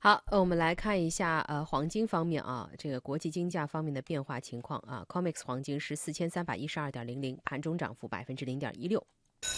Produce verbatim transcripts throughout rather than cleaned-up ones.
好，呃，我们来看一下呃黄金方面啊，这个国际金价方面的变化情况啊。C O M E X 黄金是四千三百一十二点零零，盘中涨幅百分之零点一六。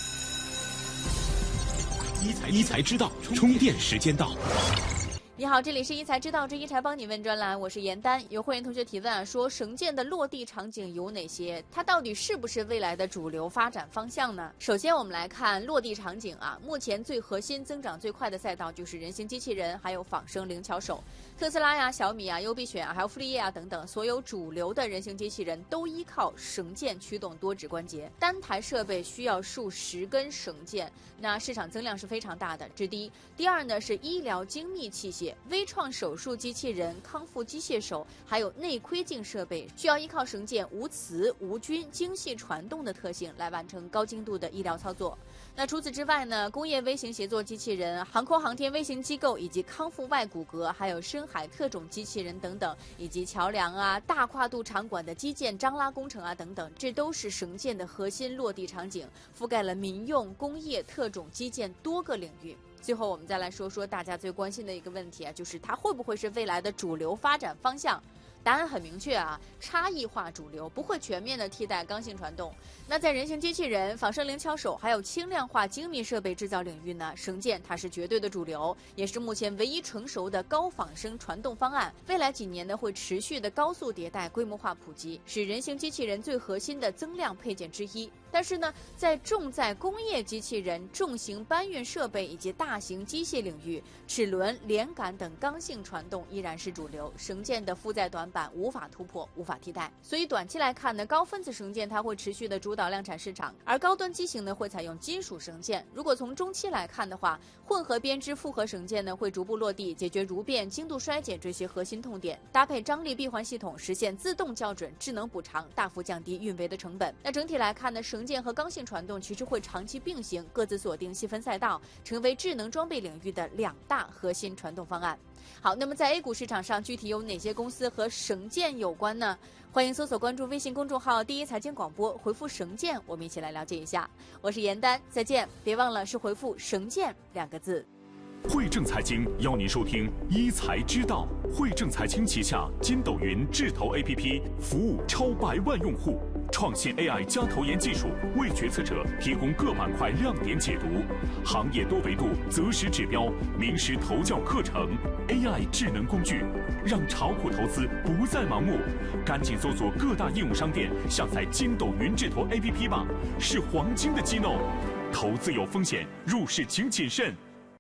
一财一财知道，充电时间到。 你好，这里是一财知道之一财帮你问专栏，我是严丹。有会员同学提问啊，说绳建的落地场景有哪些？它到底是不是未来的主流发展方向呢？首先我们来看落地场景啊，目前最核心、增长最快的赛道就是人形机器人，还有仿生灵巧手。特斯拉呀、小米啊、优必选啊，还有傅立叶啊等等，所有主流的人形机器人都依靠绳件驱动多指关节，单台设备需要数十根绳件，那市场增量是非常大的，这是第一。第二呢是医疗精密器械。微创手术机器人、康复机械手，还有内窥镜设备，需要依靠绳件无磁、无菌、精细传动的特性来完成高精度的医疗操作。那除此之外呢，工业微型协作机器人、航空航天微型机构，以及康复外骨骼，还有深海特种机器人等等，以及桥梁啊、大跨度场馆的基建张拉工程啊等等，这都是绳建的核心落地场景，覆盖了民用、工业、特种基建多个领域。最后我们再来说说大家最关心的一个问题啊，就是它会不会是未来的主流发展方向？答案很明确啊，差异化主流，不会全面的替代刚性传动。那在人形机器人、仿生灵巧手还有轻量化精密设备制造领域呢，绳建它是绝对的主流，也是目前唯一成熟的高仿生传动方案。未来几年呢，会持续的高速迭代、规模化普及，是人形机器人最核心的增量配件之一。但是呢，在重载工业机器人、重型搬运设备以及大型机械领域，齿轮、连杆等刚性传动依然是主流，绳件的负载短板无法突破、无法替代。所以短期来看呢，高分子绳件它会持续的主导量产市场，而高端机型呢会采用金属绳件。如果从中期来看的话，混合编织复合绳件呢会逐步落地，解决如变、精度衰减这些核心痛点，搭配张力闭环系统，实现自动校准、智能补偿，大幅降低运维的成本。那整体来看呢，绳件和刚性传动其实会长期并行，各自锁定细分赛道，成为智能装备领域的两大核心传动方案。好，那么在 A 股市场上，具体有哪些公司和绳件有关呢？欢迎搜索关注微信公众号第一财经广播，回复绳件，我们一起来了解一下。我是严丹，再见，别忘了是回复绳件两个字。 汇正财经邀您收听一财知道。汇正财经旗下筋斗云智投 A P P 服务超百万用户，创新 A I 加投研技术，为决策者提供各板块亮点解读，行业多维度择时指标，名师投教课程 ，A I 智能工具，让炒股投资不再盲目。赶紧搜索各大应用商店，下载筋斗云智投 A P P 吧，是黄金的机弄。投资有风险，入市请谨慎。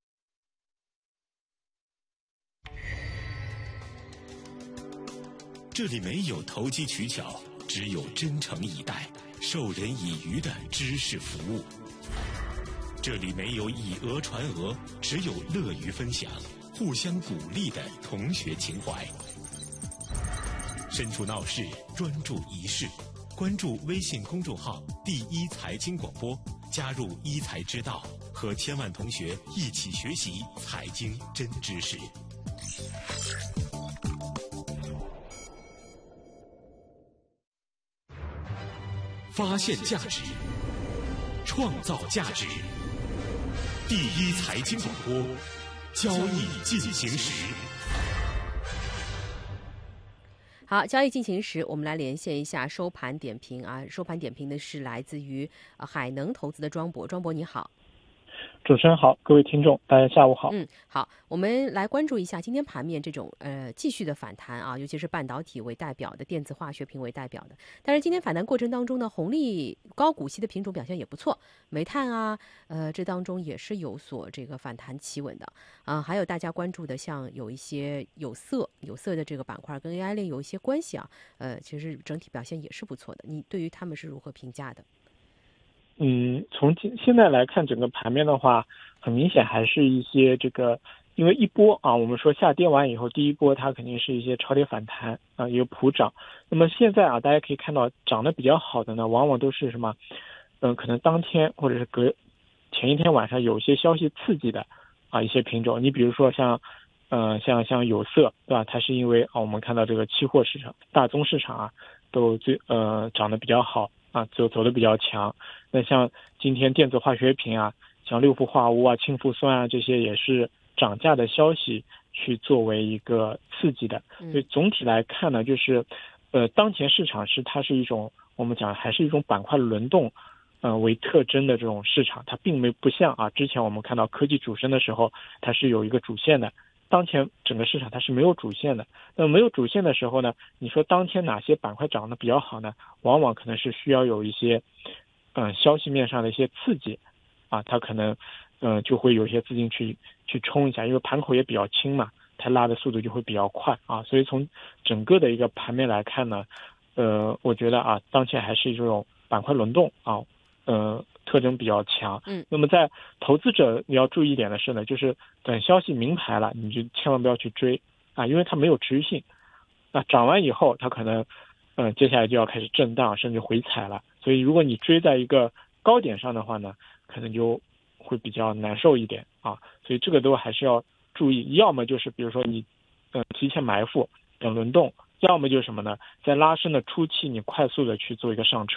这里没有投机取巧，只有真诚以待、授人以渔的知识服务。这里没有以讹传讹，只有乐于分享、互相鼓励的同学情怀。身处闹市，专注一事。关注微信公众号“第一财经广播”，加入一财知道，和千万同学一起学习财经真知识。发现价值，创造价值。第一财经广播，交易进行时。 好，交易进行时，我们来连线一下收盘点评啊。收盘点评的是来自于呃海能投资的庄博，庄博你好。 主持人好，各位听众，大家下午好。 嗯，好，我们来关注一下今天盘面这种呃继续的反弹啊，尤其是半导体为代表的、电子化学品为代表的。但是今天反弹过程当中呢，红利高股息的品种表现也不错，煤炭啊，呃，这当中也是有所这个反弹企稳的啊、呃。还有大家关注的，像有一些有色、有色的这个板块跟 A I 链有一些关系啊，呃，其实整体表现也是不错的。你对于他们是如何评价的？ 嗯，从现在来看，整个盘面的话，很明显还是一些这个，因为一波啊，我们说下跌完以后，第一波它肯定是一些超跌反弹啊，一个普涨。那么现在啊，大家可以看到涨得比较好的呢，往往都是什么，嗯、呃，可能当天或者是隔前一天晚上有一些消息刺激的啊一些品种。你比如说像，呃，像像有色，对吧？它是因为啊，我们看到这个期货市场、大宗市场啊，都最呃涨得比较好。啊，走走的比较强。那像今天电子化学品啊，像六氟化钨啊、氢氟酸啊这些也是涨价的消息去作为一个刺激的。所以总体来看呢，就是呃，当前市场是它是一种我们讲还是一种板块轮动呃为特征的这种市场，它并没不像啊之前我们看到科技主升的时候它是有一个主线的。当前整个市场它是没有主线的，那么没有主线的时候呢，你说当天哪些板块涨得比较好呢？往往可能是需要有一些，嗯、呃，消息面上的一些刺激，啊，它可能，嗯、呃，就会有一些资金去去冲一下，因为盘口也比较轻嘛，它拉的速度就会比较快啊，所以从整个的一个盘面来看呢，呃，我觉得啊，当前还是这种板块轮动啊，呃。特征比较强， 嗯， 那么在投资者你要注意一点的是呢，就是等消息明牌了，你就千万不要去追啊，因为它没有持续性。那涨完以后，它可能，嗯、呃，接下来就要开始震荡，甚至回踩了。所以如果你追在一个高点上的话呢，可能就会比较难受一点啊。所以这个都还是要注意，要么就是比如说你，嗯、呃，提前埋伏等轮动，要么就是什么呢，在拉升的初期你快速的去做一个上车。